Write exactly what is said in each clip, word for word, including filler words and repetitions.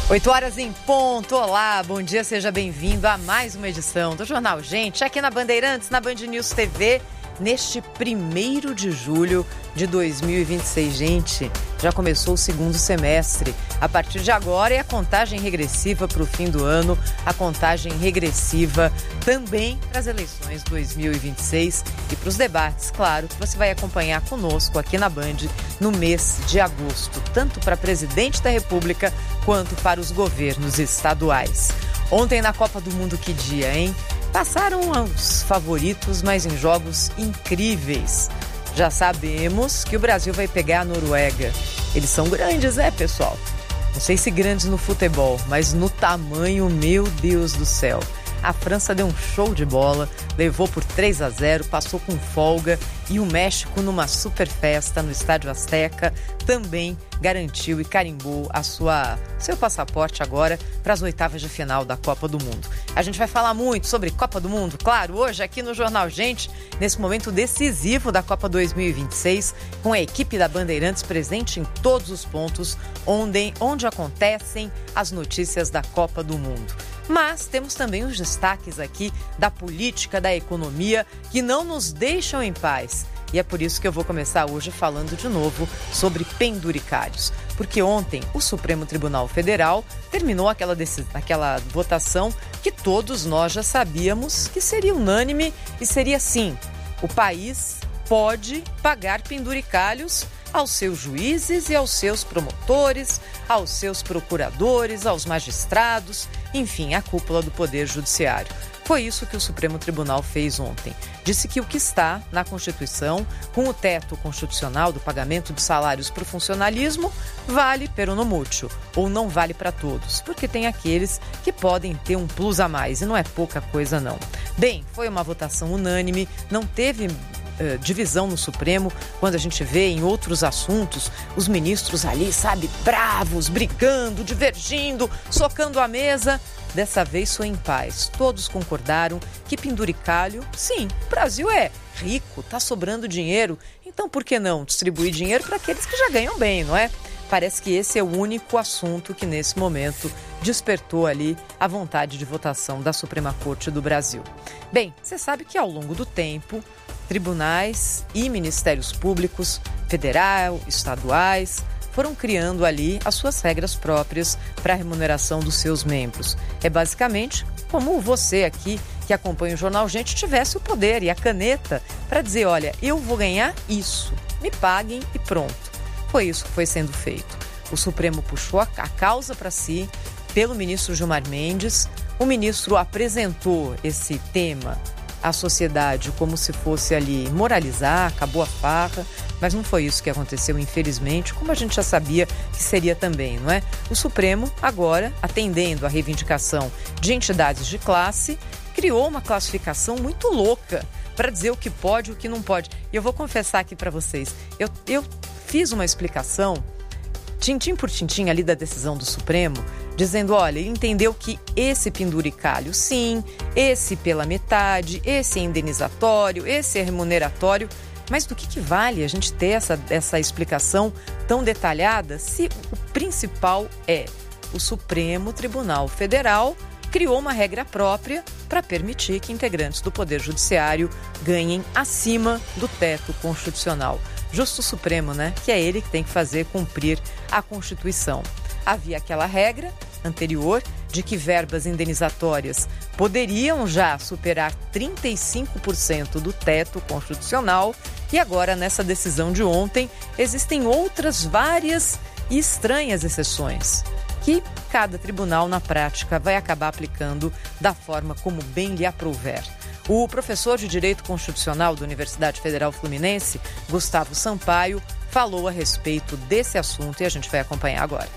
oito horas em ponto, olá, bom dia, seja bem-vindo a mais uma edição do Jornal Gente, aqui na Bandeirantes, na Band News T V, neste primeiro de julho de dois mil e vinte e seis. Gente, já começou o segundo semestre. A partir de agora é a contagem regressiva para o fim do ano, a contagem regressiva também para as eleições dois mil e vinte e seis e para os debates, claro, que você vai acompanhar conosco aqui na Band no mês de agosto, tanto para presidente da República quanto para os governos estaduais. Ontem na Copa do Mundo, que dia, hein? Passaram os favoritos, mas em jogos incríveis. Já sabemos que o Brasil vai pegar a Noruega. Eles são grandes, é, pessoal? Não sei se grandes no futebol, mas no tamanho, meu Deus do céu. A França deu um show de bola, levou por três a zero, passou com folga, e o México, numa super festa no Estádio Azteca, também garantiu e carimbou a sua, seu passaporte agora para as oitavas de final da Copa do Mundo. A gente vai falar muito sobre Copa do Mundo, claro, hoje aqui no Jornal Gente, nesse momento decisivo da Copa dois mil e vinte e seis, com a equipe da Bandeirantes presente em todos os pontos onde, onde acontecem as notícias da Copa do Mundo. Mas temos também os destaques aqui da política, da economia, que não nos deixam em paz. E é por isso que eu vou começar hoje falando de novo sobre penduricalhos. Porque ontem o Supremo Tribunal Federal terminou aquela, aquela votação que todos nós já sabíamos que seria unânime e seria assim: o país pode pagar penduricalhos aos seus juízes e aos seus promotores, aos seus procuradores, aos magistrados, enfim, à cúpula do Poder Judiciário. Foi isso que o Supremo Tribunal fez ontem. Disse que o que está na Constituição, com o teto constitucional do pagamento de salários para o funcionalismo, vale perono mútuo, ou não vale para todos, porque tem aqueles que podem ter um plus a mais, e não é pouca coisa não. Bem, foi uma votação unânime, não teve Uh, divisão no Supremo, quando a gente vê em outros assuntos os ministros ali, sabe, bravos, brigando, divergindo, socando a mesa. Dessa vez foi em paz. Todos concordaram que penduricalho, sim, o Brasil é rico, tá sobrando dinheiro, então por que não distribuir dinheiro para aqueles que já ganham bem, não é? Parece que esse é o único assunto que nesse momento despertou ali a vontade de votação da Suprema Corte do Brasil. Bem, você sabe que ao longo do tempo, tribunais e ministérios públicos, federal, estaduais, foram criando ali as suas regras próprias para a remuneração dos seus membros. É basicamente como você aqui, que acompanha o Jornal Gente, tivesse o poder e a caneta para dizer, olha, eu vou ganhar isso, me paguem e pronto. Foi isso que foi sendo feito. O Supremo puxou a causa para si, pelo ministro Gilmar Mendes. O ministro apresentou esse tema à sociedade como se fosse ali moralizar, acabou a farra, mas não foi isso que aconteceu, infelizmente, como a gente já sabia que seria também, não é? O Supremo, agora, atendendo à reivindicação de entidades de classe, criou uma classificação muito louca para dizer o que pode e o que não pode. E eu vou confessar aqui para vocês, eu, eu fiz uma explicação, tintim por tintim ali da decisão do Supremo, dizendo, olha, ele entendeu que esse penduricalho sim, esse pela metade, esse é indenizatório, esse é remuneratório, mas do que, que vale a gente ter essa, essa explicação tão detalhada se o principal é o Supremo Tribunal Federal criou uma regra própria para permitir que integrantes do Poder Judiciário ganhem acima do teto constitucional. Justo o Supremo, né? Que é ele que tem que fazer cumprir a Constituição. Havia aquela regra anterior de que verbas indenizatórias poderiam já superar trinta e cinco por cento do teto constitucional e agora, nessa decisão de ontem, existem outras várias e estranhas exceções que cada tribunal, na prática, vai acabar aplicando da forma como bem lhe aprouver. O professor de Direito Constitucional da Universidade Federal Fluminense, Gustavo Sampaio, falou a respeito desse assunto e a gente vai acompanhar agora.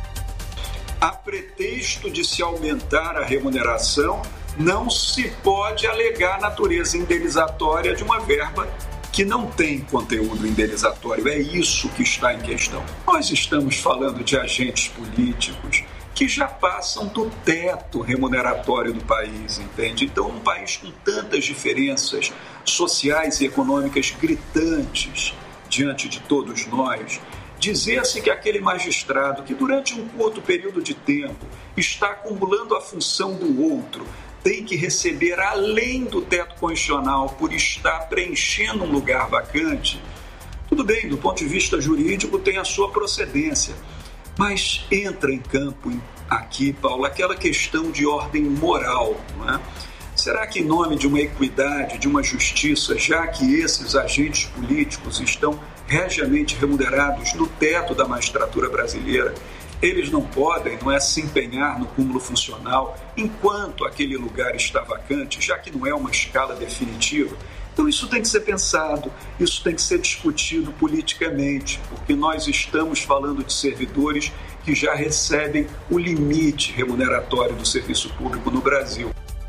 A pretexto de se aumentar a remuneração, não se pode alegar a natureza indenizatória de uma verba que não tem conteúdo indenizatório. É isso que está em questão. Nós estamos falando de agentes políticos que já passam do teto remuneratório do país, entende? Então, um país com tantas diferenças sociais e econômicas gritantes diante de todos nós, dizer-se que aquele magistrado que durante um curto período de tempo está acumulando a função do outro tem que receber além do teto constitucional por estar preenchendo um lugar vacante, tudo bem, do ponto de vista jurídico tem a sua procedência, mas entra em campo aqui, Paulo, aquela questão de ordem moral, não é? Será que em nome de uma equidade, de uma justiça, já que esses agentes políticos estão regiamente remunerados no teto da magistratura brasileira, eles não podem, não é, se empenhar no cúmulo funcional enquanto aquele lugar está vacante, já que não é uma escala definitiva? Então isso tem que ser pensado, isso tem que ser discutido politicamente, porque nós estamos falando de servidores que já recebem o limite remuneratório do serviço público no Brasil.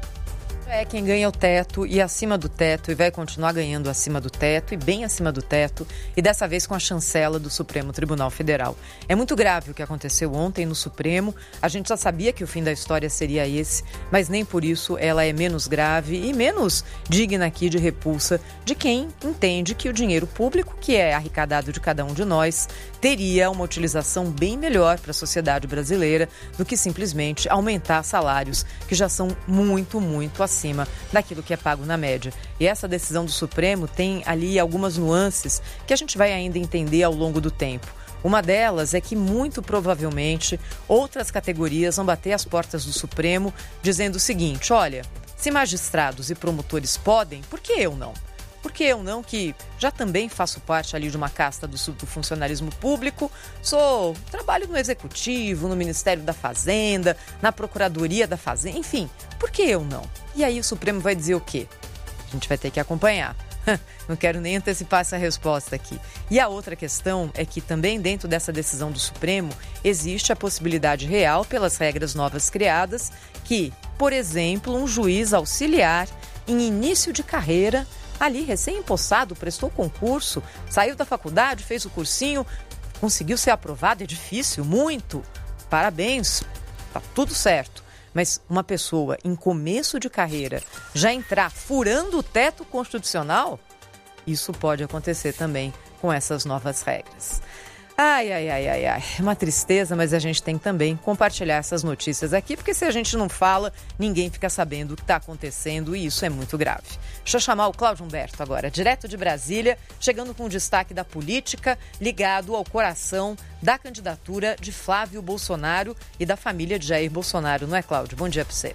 É quem ganha o teto e acima do teto e vai continuar ganhando acima do teto e bem acima do teto e dessa vez com a chancela do Supremo Tribunal Federal. É muito grave o que aconteceu ontem no Supremo. A gente já sabia que o fim da história seria esse, mas nem por isso ela é menos grave e menos digna aqui de repulsa de quem entende que o dinheiro público, que é arrecadado de cada um de nós, teria uma utilização bem melhor para a sociedade brasileira do que simplesmente aumentar salários que já são muito, muito acima acima daquilo que é pago na média. E essa decisão do Supremo tem ali algumas nuances que a gente vai ainda entender ao longo do tempo. Uma delas é que, muito provavelmente, outras categorias vão bater as portas do Supremo dizendo o seguinte: olha, se magistrados e promotores podem, por que eu não? Por que eu não, que já também faço parte ali de uma casta do, do funcionalismo público, sou, trabalho no Executivo, no Ministério da Fazenda, na Procuradoria da Fazenda, enfim, por que eu não? E aí o Supremo vai dizer o quê? A gente vai ter que acompanhar. Não quero nem antecipar essa resposta aqui. E a outra questão é que também dentro dessa decisão do Supremo existe a possibilidade real, pelas regras novas criadas, que, por exemplo, um juiz auxiliar em início de carreira, ali recém-empossado, prestou concurso, saiu da faculdade, fez o cursinho, conseguiu ser aprovado, é difícil, muito, parabéns, tá tudo certo. Mas uma pessoa em começo de carreira já entrar furando o teto constitucional, isso pode acontecer também com essas novas regras. Ai, ai, ai, ai, ai, é uma tristeza, mas a gente tem que também compartilhar essas notícias aqui, porque se a gente não fala, ninguém fica sabendo o que está acontecendo e isso é muito grave. Deixa eu chamar o Cláudio Humberto agora, direto de Brasília, chegando com o destaque da política ligado ao coração da candidatura de Flávio Bolsonaro e da família de Jair Bolsonaro, não é, Cláudio? Bom dia para você.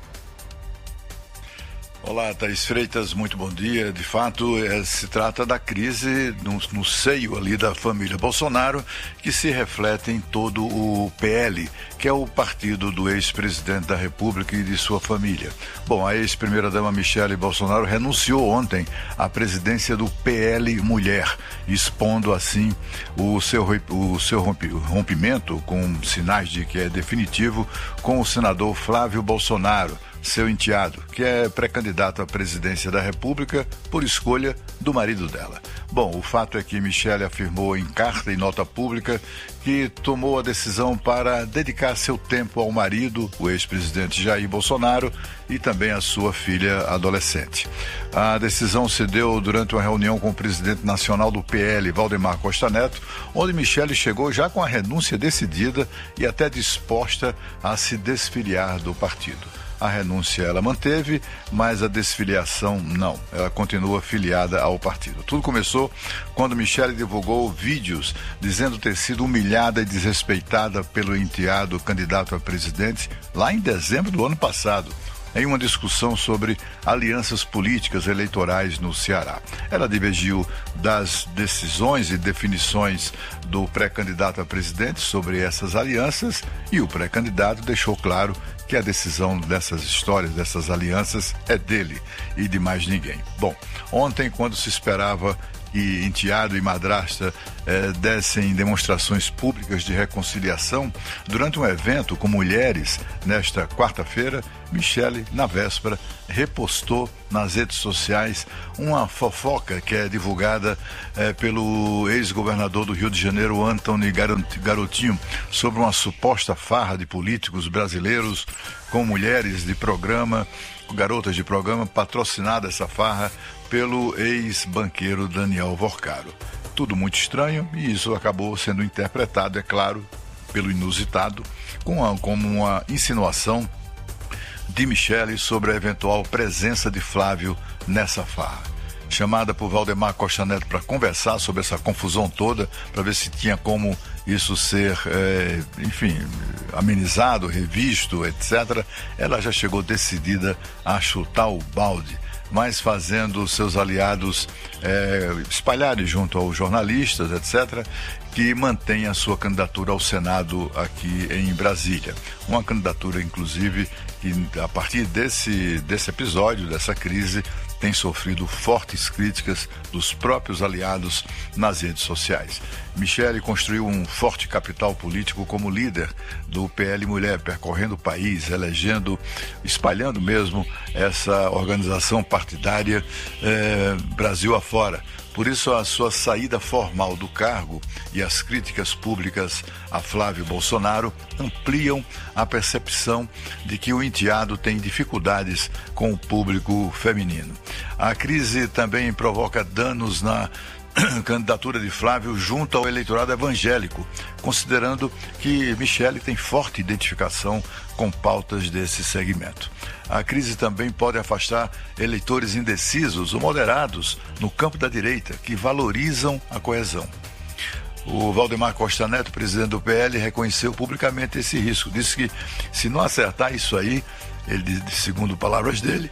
Olá, Thaís Freitas, muito bom dia. De fato, é, se trata da crise no, no seio ali da família Bolsonaro, que se reflete em todo o P L, que é o partido do ex-presidente da República e de sua família. Bom, a ex-primeira-dama Michele Bolsonaro renunciou ontem à presidência do P L Mulher, expondo assim o seu, o seu rompimento, com sinais de que é definitivo, com o senador Flávio Bolsonaro, seu enteado, que é pré-candidato à presidência da República por escolha do marido dela. Bom, o fato é que Michele afirmou em carta e nota pública que tomou a decisão para dedicar seu tempo ao marido, o ex-presidente Jair Bolsonaro, e também à sua filha adolescente. A decisão se deu durante uma reunião com o presidente nacional do P L, Valdemar Costa Neto, onde Michele chegou já com a renúncia decidida e até disposta a se desfiliar do partido. A renúncia ela manteve, mas a desfiliação não. Ela continua filiada ao partido. Tudo começou quando Michele divulgou vídeos dizendo ter sido humilhada e desrespeitada pelo enteado candidato a presidente lá em dezembro do ano passado, em uma discussão sobre alianças políticas eleitorais no Ceará. Ela divergiu das decisões e definições do pré-candidato a presidente sobre essas alianças e o pré-candidato deixou claro que a decisão dessas histórias, dessas alianças, é dele e de mais ninguém. Bom, ontem, quando se esperava que enteado e madrasta eh, dessem demonstrações públicas de reconciliação, durante um evento com mulheres, nesta quarta-feira, Michele, na véspera, repostou nas redes sociais uma fofoca que é divulgada eh, pelo ex-governador do Rio de Janeiro, Antony Garotinho, sobre uma suposta farra de políticos brasileiros com mulheres de programa, garotas de programa, patrocinada essa farra pelo ex-banqueiro Daniel Vorcaro. tudo muito estranho, e isso acabou sendo interpretado, é claro, pelo inusitado, com a, como uma insinuação de Michele sobre a eventual presença de Flávio nessa farra. Chamada por Valdemar Costa Neto para conversar sobre essa confusão toda, para ver se tinha como isso ser, é, enfim, amenizado, revisto, etcétera, ela já chegou decidida a chutar o balde, mas fazendo seus aliados é, espalharem junto aos jornalistas, etcétera, que mantém a sua candidatura ao Senado aqui em Brasília. Uma candidatura, inclusive, que a partir desse, desse episódio, dessa crise, tem sofrido fortes críticas dos próprios aliados nas redes sociais. Michele construiu um forte capital político como líder do P L Mulher, percorrendo o país, elegendo, espalhando mesmo essa organização partidária eh, Brasil afora. Por isso, a sua saída formal do cargo e as críticas públicas a Flávio Bolsonaro ampliam a percepção de que o enteado tem dificuldades com o público feminino. A crise também provoca danos na candidatura de Flávio junto ao eleitorado evangélico, considerando que Michele tem forte identificação com pautas desse segmento. A crise também pode afastar eleitores indecisos ou moderados no campo da direita, que valorizam a coesão. O Valdemar Costa Neto, presidente do P L, reconheceu publicamente esse risco. Disse que se não acertar isso aí, ele, segundo palavras dele,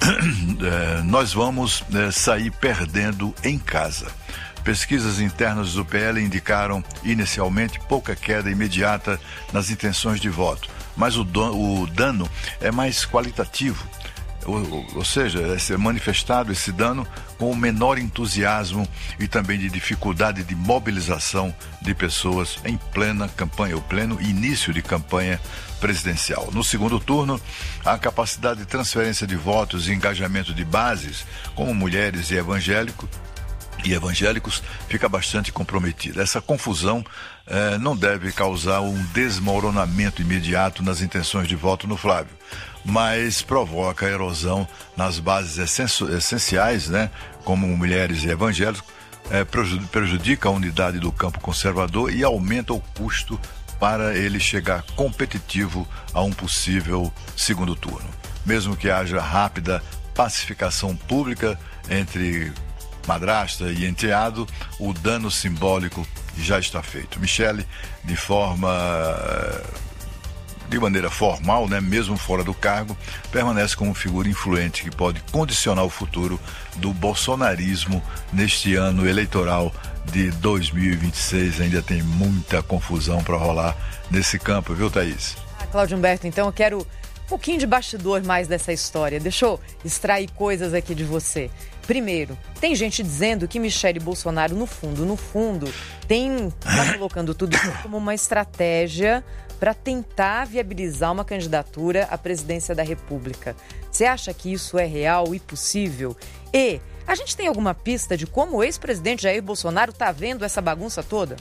nós vamos sair perdendo em casa. Pesquisas internas do P L indicaram inicialmente pouca queda imediata nas intenções de voto, mas o, do, o dano é mais qualitativo, ou, ou seja, é manifestado esse dano com menor entusiasmo e também de dificuldade de mobilização de pessoas em plena campanha, o pleno início de campanha presidencial. No segundo turno, a capacidade de transferência de votos e engajamento de bases, como mulheres e evangélicos, e evangélicos, fica bastante comprometida. Essa confusão eh, não deve causar um desmoronamento imediato nas intenções de voto no Flávio, mas provoca erosão nas bases essenciais, né, como mulheres e evangélicos, eh, prejudica a unidade do campo conservador e aumenta o custo para ele chegar competitivo a um possível segundo turno. Mesmo que haja rápida pacificação pública entre madrasta e enteado, o dano simbólico já está feito. Michele, de forma, de maneira formal, né, mesmo fora do cargo, permanece como figura influente que pode condicionar o futuro do bolsonarismo neste ano eleitoral de dois mil e vinte e seis. Ainda tem muita confusão para rolar nesse campo, viu, Thaís? Ah, Cláudio Humberto, então eu quero um pouquinho de bastidor mais dessa história. Deixa eu extrair coisas aqui de você. Primeiro, tem gente dizendo que Michele Bolsonaro, no fundo, no fundo, tem tá colocando tudo isso como uma estratégia para tentar viabilizar uma candidatura à presidência da República. Você acha que isso é real e possível? E a gente tem alguma pista de como o ex-presidente Jair Bolsonaro está vendo essa bagunça toda?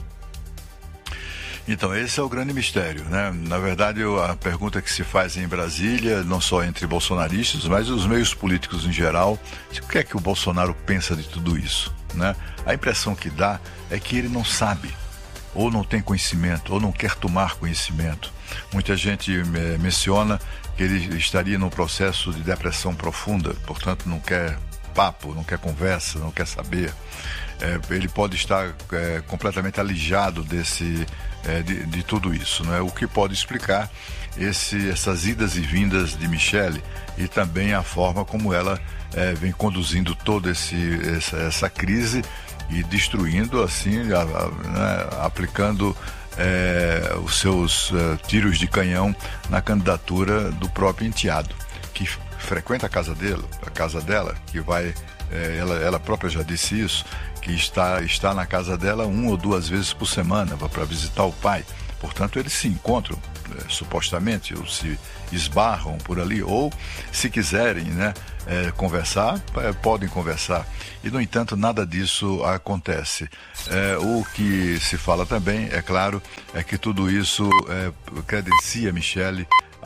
Então, esse é o grande mistério, né? Na verdade, a pergunta que se faz em Brasília, não só entre bolsonaristas, mas os meios políticos em geral, o que é que o Bolsonaro pensa de tudo isso, né? A impressão que dá é que ele não sabe, ou não tem conhecimento, ou não quer tomar conhecimento. Muita gente é, menciona que ele estaria num processo de depressão profunda, portanto não quer papo, não quer conversa, não quer saber. É, ele pode estar é, completamente alijado desse, é, de, de tudo isso, não é? O que pode explicar esse, essas idas e vindas de Michele e também a forma como ela é, vem conduzindo toda esse, essa, essa crise e destruindo, assim, a, a, né, aplicando é, os seus uh, tiros de canhão na candidatura do próprio enteado, que frequenta a casa dele, a casa dela, que vai, é, ela, ela própria já disse isso, que está, está na casa dela uma ou duas vezes por semana, vai para visitar o pai. Portanto, eles se encontram, é, supostamente, ou se esbarram por ali, ou, se quiserem, né, é, conversar, é, podem conversar. E, no entanto, nada disso acontece. É, o que se fala também, é claro, é que tudo isso é, credencia Michele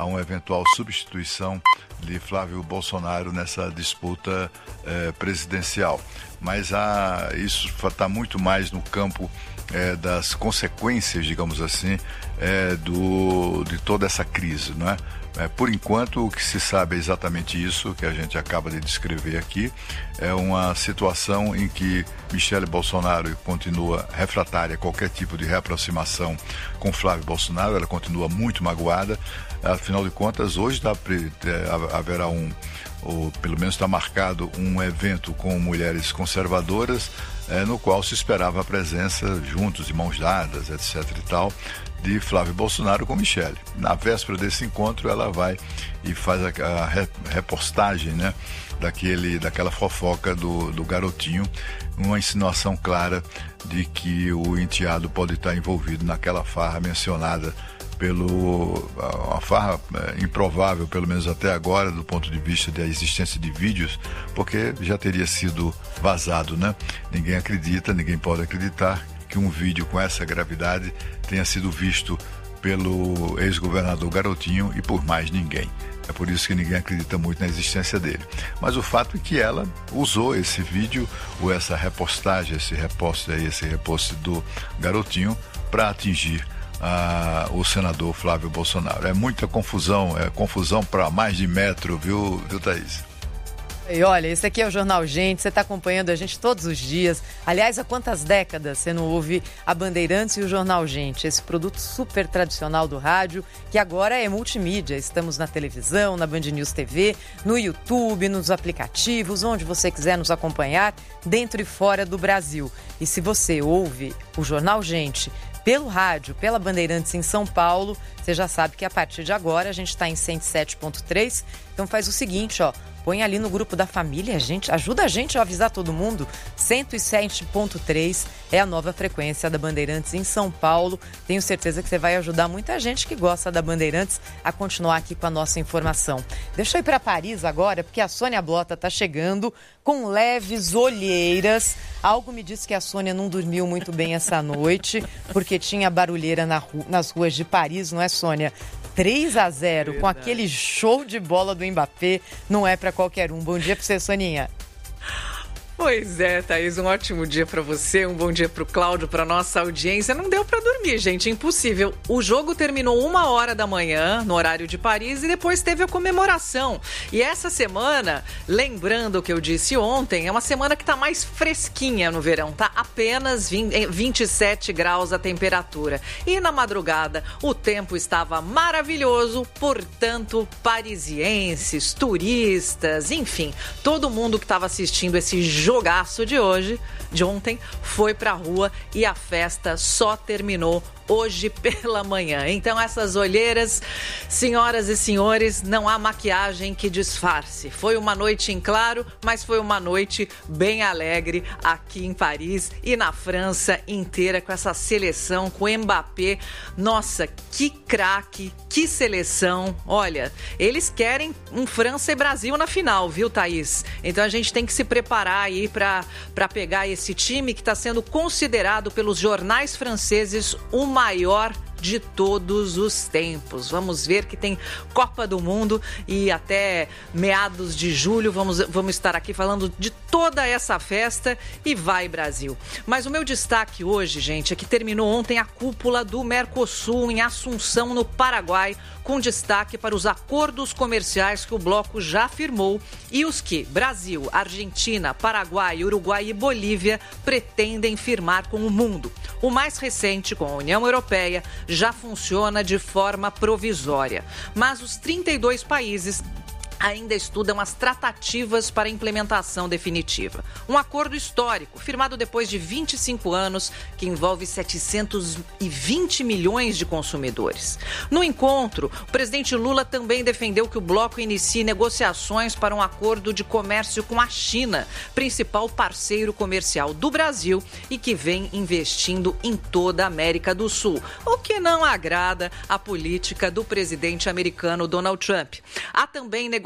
a uma eventual substituição de Flávio Bolsonaro nessa disputa eh, presidencial. Mas há, isso está muito mais no campo eh, das consequências, digamos assim, eh, do, de toda essa crise, não é? É, por enquanto, o que se sabe é exatamente isso que a gente acaba de descrever aqui. É uma situação em que Michele Bolsonaro continua refratária a qualquer tipo de reaproximação com Flávio Bolsonaro. Ela continua muito magoada. Afinal de contas, hoje dá, é, haverá um, ou pelo menos está marcado um evento com mulheres conservadoras, é, no qual se esperava a presença juntos, de mãos dadas, etc e tal, de Flávio Bolsonaro com Michele. Na véspera desse encontro, ela vai e faz a, a repostagem, né, daquele, daquela fofoca do, do garotinho, uma insinuação clara de que o enteado pode estar envolvido naquela farra mencionada pelo... uma farra é, improvável, pelo menos até agora, do ponto de vista da existência de vídeos, porque já teria sido vazado, né? Ninguém acredita, ninguém pode acreditar que um vídeo com essa gravidade tenha sido visto pelo ex-governador Garotinho e por mais ninguém. É por isso que ninguém acredita muito na existência dele. Mas o fato é que ela usou esse vídeo, ou essa repostagem, esse reposte aí, esse reposte do Garotinho, para atingir ah, o senador Flávio Bolsonaro. É muita confusão, é confusão para mais de metro, viu, viu, Thaís? E olha, esse aqui é o Jornal Gente, você está acompanhando a gente todos os dias. Aliás, há quantas décadas você não ouve a Bandeirantes e o Jornal Gente? Esse produto super tradicional do rádio, que agora é multimídia. Estamos na televisão, na Band News T V, no YouTube, nos aplicativos, onde você quiser nos acompanhar, dentro e fora do Brasil. E se você ouve o Jornal Gente pelo rádio, pela Bandeirantes em São Paulo, você já sabe que a partir de agora a gente está em cento e sete ponto três. Então faz o seguinte, ó. Põe ali no grupo da família, a gente, ajuda a gente a avisar todo mundo. cento e sete ponto três é a nova frequência da Bandeirantes em São Paulo. Tenho certeza que você vai ajudar muita gente que gosta da Bandeirantes a continuar aqui com a nossa informação. Deixa eu ir para Paris agora, porque a Sônia Blota está chegando com leves olheiras. Algo me diz que a Sônia não dormiu muito bem essa noite, porque tinha barulheira na ru- nas ruas de Paris, não é, Sônia? três a zero, com aquele show de bola do Mbappé, não é para qualquer um. Bom dia para você, Soninha. Pois é, Thaís, um ótimo dia para você, um bom dia para o Cláudio, para nossa audiência. Não deu para dormir, gente, impossível. O jogo terminou uma hora da manhã, no horário de Paris, e depois teve a comemoração. E essa semana, lembrando o que eu disse ontem, é uma semana que tá mais fresquinha no verão, tá? Apenas vinte e sete graus a temperatura. E na madrugada, o tempo estava maravilhoso, portanto, parisienses, turistas, enfim, todo mundo que estava assistindo esse jogo jogaço de hoje, de ontem, foi pra rua e a festa só terminou hoje pela manhã. Então, essas olheiras, senhoras e senhores, não há maquiagem que disfarce. Foi uma noite em claro, mas foi uma noite bem alegre aqui em Paris e na França inteira, com essa seleção, com o Mbappé. Nossa, que craque, que seleção. Olha, eles querem um França e Brasil na final, viu, Thaís? Então, a gente tem que se preparar aí para para pegar esse time que está sendo considerado pelos jornais franceses o maior de todos os tempos. Vamos ver que tem Copa do Mundo e até meados de julho vamos, vamos estar aqui falando de toda essa festa e vai Brasil. Mas o meu destaque hoje, gente, é que terminou ontem a cúpula do Mercosul em Assunção, no Paraguai, com destaque para os acordos comerciais que o bloco já firmou e os que Brasil, Argentina, Paraguai, Uruguai e Bolívia pretendem firmar com o mundo. O mais recente, com a União Europeia, já funciona de forma provisória. Mas os trinta e dois países ainda estudam as tratativas para a implementação definitiva. Um acordo histórico, firmado depois de vinte e cinco anos, que envolve setecentos e vinte milhões de consumidores. No encontro, o presidente Lula também defendeu que o bloco inicie negociações para um acordo de comércio com a China, principal parceiro comercial do Brasil e que vem investindo em toda a América do Sul, o que não agrada a política do presidente americano Donald Trump. Há também negociações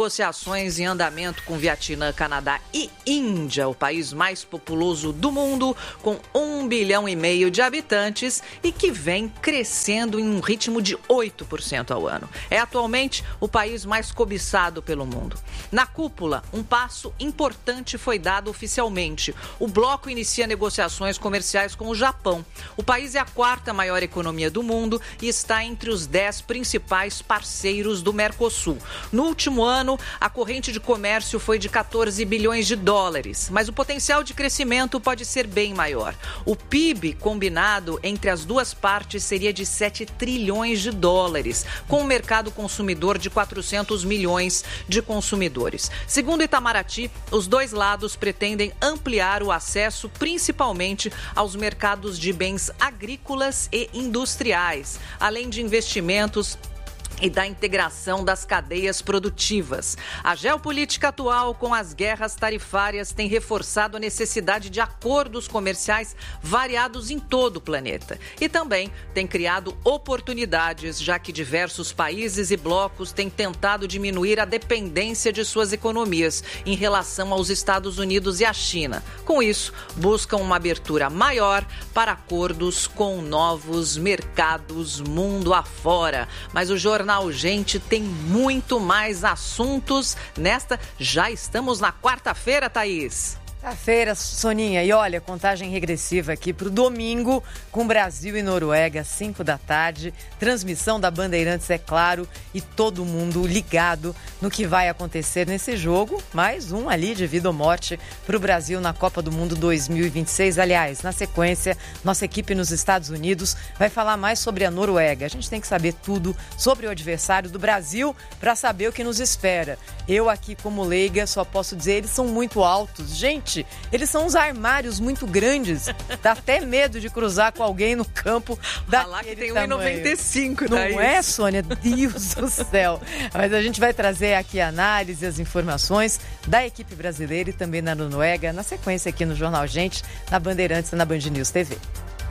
negociações em andamento com Vietnã, Canadá e Índia, o país mais populoso do mundo, com um bilhão e meio de habitantes e que vem crescendo em um ritmo de oito por cento ao ano. É atualmente o país mais cobiçado pelo mundo. Na cúpula, um passo importante foi dado oficialmente. O bloco inicia negociações comerciais com o Japão. O país é a quarta maior economia do mundo e está entre os dez principais parceiros do Mercosul. No último ano, a corrente de comércio foi de quatorze bilhões de dólares, mas o potencial de crescimento pode ser bem maior. O P I B combinado entre as duas partes seria de sete trilhões de dólares, com um mercado consumidor de quatrocentos milhões de consumidores. Segundo Itamaraty, os dois lados pretendem ampliar o acesso principalmente aos mercados de bens agrícolas e industriais, além de investimentos e da integração das cadeias produtivas. A geopolítica atual, com as guerras tarifárias, tem reforçado a necessidade de acordos comerciais variados em todo o planeta. E também tem criado oportunidades, já que diversos países e blocos têm tentado diminuir a dependência de suas economias em relação aos Estados Unidos e à China. Com isso, buscam uma abertura maior para acordos com novos mercados mundo afora. Mas o jornal Jornal Gente tem muito mais assuntos nesta. Já estamos na quarta-feira, Thaís. Quarta-feira, Soninha. E olha, contagem regressiva aqui para o domingo com Brasil e Noruega, cinco da tarde. Transmissão da Bandeirantes, é claro, e todo mundo ligado no que vai acontecer nesse jogo. Mais um ali de vida ou morte para o Brasil na Copa do Mundo dois mil e vinte e seis. Aliás, na sequência, nossa equipe nos Estados Unidos vai falar mais sobre a Noruega. A gente tem que saber tudo sobre o adversário do Brasil para saber o que nos espera. Eu aqui, como leiga, só posso dizer, eles são muito altos. Gente, eles são uns armários muito grandes. Dá até medo de cruzar com alguém no campo daquele lá que tem tamanho. um e noventa e cinco, Não Thaís. é, Sônia? Deus do céu. Mas a gente vai trazer aqui a análise e as informações da equipe brasileira e também da Noruega, na sequência aqui no Jornal Gente, na Bandeirantes e na Band News T V.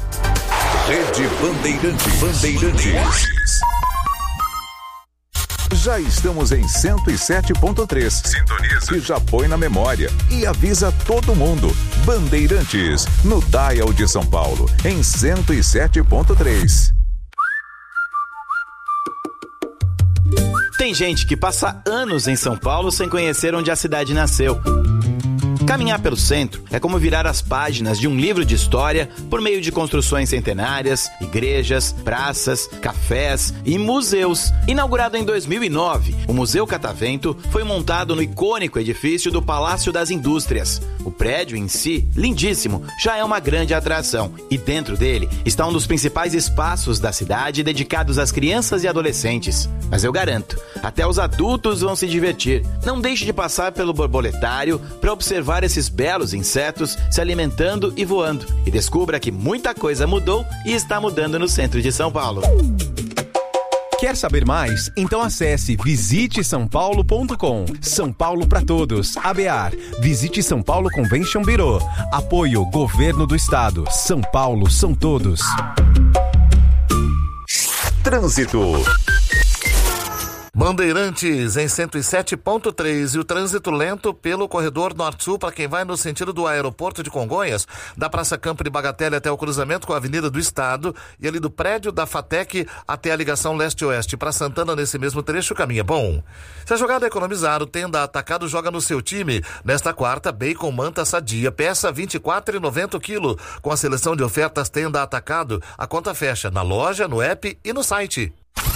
Rede Bandeirantes. Bandeirantes. Já estamos em cento e sete ponto três. Sintoniza. E já põe na memória. E avisa todo mundo. Bandeirantes, no Dial de São Paulo, em cento e sete ponto três. Tem gente que passa anos em São Paulo sem conhecer onde a cidade nasceu. Caminhar pelo centro é como virar as páginas de um livro de história por meio de construções centenárias, igrejas, praças, cafés e museus. Inaugurado em dois mil e nove, o Museu Catavento foi montado no icônico edifício do Palácio das Indústrias. O prédio em si, lindíssimo, já é uma grande atração. E dentro dele está um dos principais espaços da cidade dedicados às crianças e adolescentes. Mas eu garanto, até os adultos vão se divertir. Não deixe de passar pelo borboletário para observar esses belos insetos se alimentando e voando. E descubra que muita coisa mudou e está mudando no centro de São Paulo. Quer saber mais? Então acesse visite são paulo ponto com. São Paulo para todos. A B A R. Visite São Paulo Convention Bureau. Apoio Governo do Estado. São Paulo são todos. Trânsito. Bandeirantes em cento e sete ponto três e o trânsito lento pelo corredor norte-sul para quem vai no sentido do aeroporto de Congonhas, da Praça Campo de Bagatelle até o cruzamento com a Avenida do Estado e ali do prédio da FATEC até a ligação leste-oeste. Para Santana, nesse mesmo trecho, o caminho é bom. Se a jogada é economizar, o Tenda Atacado joga no seu time. Nesta quarta, bacon manta sadia, peça vinte e quatro reais e noventa centavos o quilo. Com a seleção de ofertas Tenda Atacado, a conta fecha na loja, no app e no site.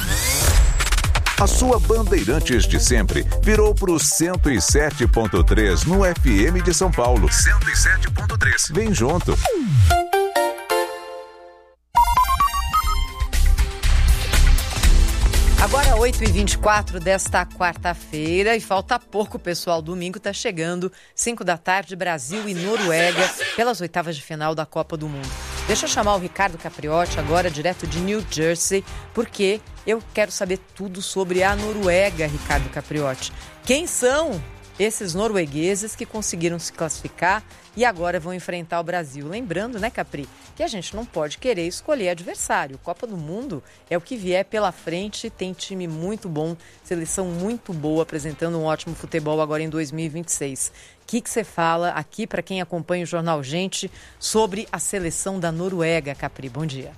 A sua Bandeirantes de sempre virou pro cento e sete ponto três no F M de São Paulo. cento e sete ponto três. Vem junto. Agora oito e vinte e quatro desta quarta-feira e falta pouco, pessoal. Domingo está chegando, cinco da tarde, Brasil e Noruega, pelas oitavas de final da Copa do Mundo. Deixa eu chamar o Ricardo Capriotti agora, direto de New Jersey, porque eu quero saber tudo sobre a Noruega, Ricardo Capriotti. Quem são esses noruegueses que conseguiram se classificar e agora vão enfrentar o Brasil. Lembrando, né, Capri, que a gente não pode querer escolher adversário. Copa do Mundo é o que vier pela frente, tem time muito bom, seleção muito boa, apresentando um ótimo futebol agora em dois mil e vinte e seis. O que que você fala aqui para quem acompanha o Jornal Gente sobre a seleção da Noruega, Capri? Bom dia.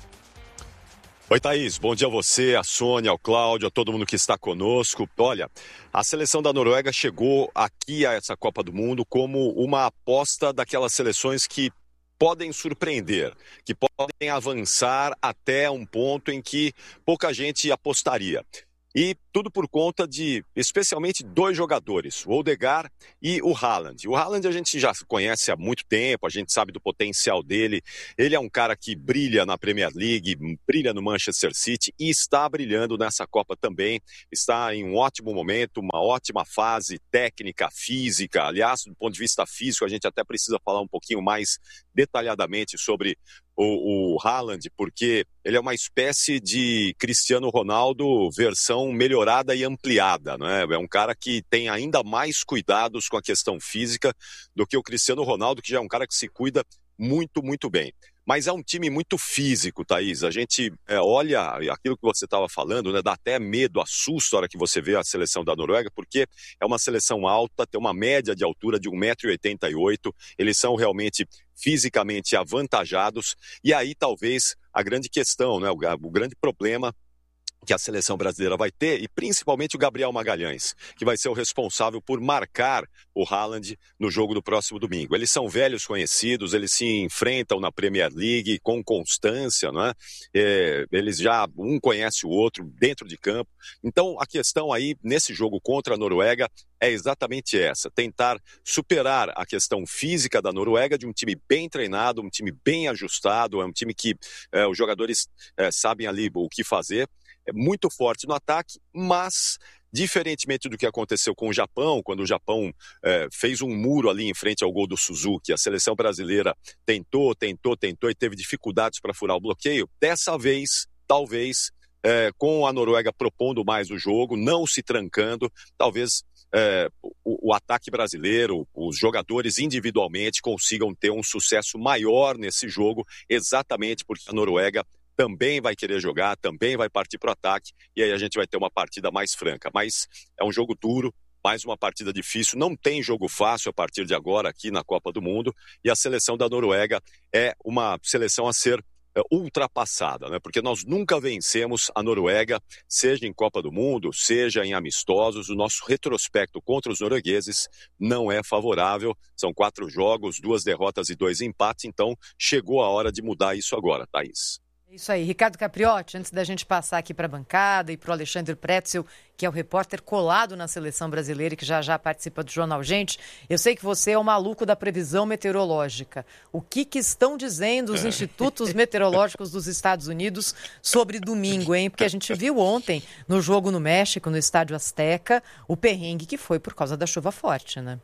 Oi, Thaís. Bom dia a você, a Sônia, ao Cláudio, a todo mundo que está conosco. Olha, a seleção da Noruega chegou aqui a essa Copa do Mundo como uma aposta daquelas seleções que podem surpreender, que podem avançar até um ponto em que pouca gente apostaria. E tudo por conta de, especialmente, dois jogadores, o Odegaard e o Haaland. O Haaland a gente já conhece há muito tempo, a gente sabe do potencial dele. Ele é um cara que brilha na Premier League, brilha no Manchester City e está brilhando nessa Copa também. Está em um ótimo momento, uma ótima fase técnica, física. Aliás, do ponto de vista físico, a gente até precisa falar um pouquinho mais detalhadamente sobre o, o Haaland, porque ele é uma espécie de Cristiano Ronaldo versão melhorada e ampliada, né? É um cara que tem ainda mais cuidados com a questão física do que o Cristiano Ronaldo, que já é um cara que se cuida muito, muito bem. Mas é um time muito físico, Thaís. A gente é, olha aquilo que você estava falando, né? Dá até medo, assusta a hora que você vê a seleção da Noruega, porque é uma seleção alta, tem uma média de altura de um metro e oitenta e oito. Eles são realmente fisicamente avantajados. E aí talvez a grande questão, né? o, o grande problema que a seleção brasileira vai ter, e principalmente o Gabriel Magalhães, que vai ser o responsável por marcar o Haaland no jogo do próximo domingo. Eles são velhos conhecidos, eles se enfrentam na Premier League com constância, né? É, eles já, um conhece o outro dentro de campo. Então, a questão aí, nesse jogo contra a Noruega, é exatamente essa, tentar superar a questão física da Noruega, de um time bem treinado, um time bem ajustado, é um time que é, os jogadores é, sabem ali o que fazer. É muito forte no ataque, mas, diferentemente do que aconteceu com o Japão, quando o Japão é, fez um muro ali em frente ao gol do Suzuki, a seleção brasileira tentou, tentou, tentou e teve dificuldades para furar o bloqueio, dessa vez, talvez, é, com a Noruega propondo mais o jogo, não se trancando, talvez é, o, o ataque brasileiro, os jogadores individualmente consigam ter um sucesso maior nesse jogo, exatamente porque a Noruega também vai querer jogar, também vai partir para o ataque, e aí a gente vai ter uma partida mais franca. Mas é um jogo duro, mais uma partida difícil, não tem jogo fácil a partir de agora aqui na Copa do Mundo, e a seleção da Noruega é uma seleção a ser é, ultrapassada, né? Porque nós nunca vencemos a Noruega, seja em Copa do Mundo, seja em amistosos. O nosso retrospecto contra os noruegueses não é favorável, são quatro jogos, duas derrotas e dois empates, então chegou a hora de mudar isso agora, Thaís. Isso aí. Ricardo Capriotti, antes da gente passar aqui para a bancada e para o Alexandre Pretzel, que é o repórter colado na seleção brasileira e que já já participa do Jornal Gente, eu sei que você é o maluco da previsão meteorológica. O que, que estão dizendo os institutos meteorológicos dos Estados Unidos sobre domingo, hein? Porque a gente viu ontem, no jogo no México, no Estádio Azteca, o perrengue que foi por causa da chuva forte, né?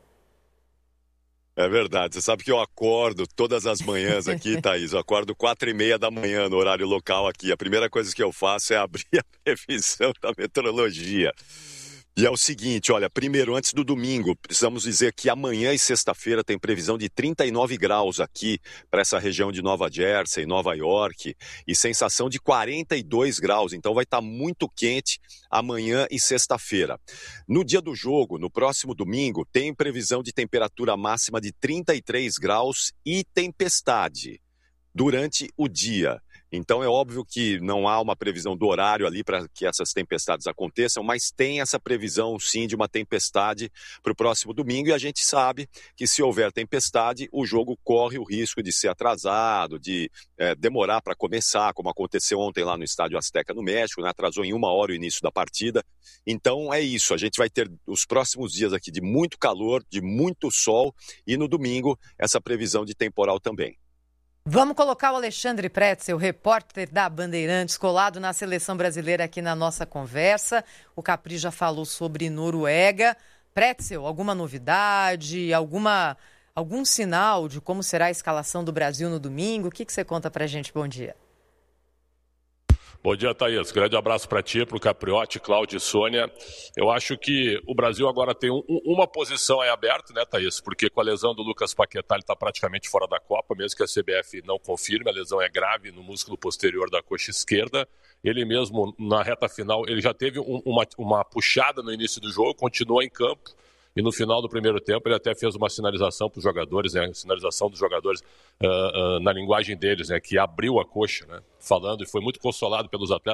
É verdade, você sabe que eu acordo todas as manhãs aqui, Thaís, eu acordo quatro e meia da manhã no horário local aqui, a primeira coisa que eu faço é abrir a previsão da meteorologia. E é o seguinte, olha, primeiro, antes do domingo, precisamos dizer que amanhã e sexta-feira tem previsão de trinta e nove graus aqui para essa região de Nova Jersey, Nova York, e sensação de quarenta e dois graus, então vai estar muito quente amanhã e sexta-feira. No dia do jogo, no próximo domingo, tem previsão de temperatura máxima de trinta e três graus e tempestade durante o dia. Então é óbvio que não há uma previsão do horário ali para que essas tempestades aconteçam, mas tem essa previsão sim de uma tempestade para o próximo domingo, e a gente sabe que se houver tempestade, o jogo corre o risco de ser atrasado, de é, demorar para começar, como aconteceu ontem lá no Estádio Azteca no México, né? Atrasou em uma hora o início da partida. Então é isso, a gente vai ter os próximos dias aqui de muito calor, de muito sol, e no domingo essa previsão de temporal também. Vamos colocar o Alexandre Pretzel, repórter da Bandeirantes, colado na seleção brasileira aqui na nossa conversa. O Capri já falou sobre Noruega. Pretzel, alguma novidade, alguma, algum sinal de como será a escalação do Brasil no domingo? O que, que você conta pra gente? Bom dia. Bom dia, Thaís. Grande abraço para ti, para o Capriotti, Cláudio e Sônia. Eu acho que o Brasil agora tem um, uma posição aí aberta, né, Thaís? Porque com a lesão do Lucas Paquetá, ele está praticamente fora da Copa, mesmo que a C B F não confirme, a lesão é grave no músculo posterior da coxa esquerda. Ele mesmo, na reta final, ele já teve um, uma, uma puxada no início do jogo, continuou em campo. E no final do primeiro tempo ele até fez uma sinalização para os jogadores, né? Sinalização dos jogadores uh, uh, na linguagem deles, né? Que abriu a coxa, né? Falando, e foi muito consolado pelos atletas.